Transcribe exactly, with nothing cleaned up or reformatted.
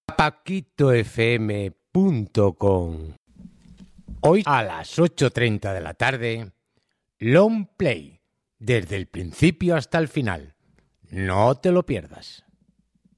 paquito f m punto com. Hoy a las ocho y treinta de la tarde, Long Play, desde el principio hasta el final. No te lo pierdas.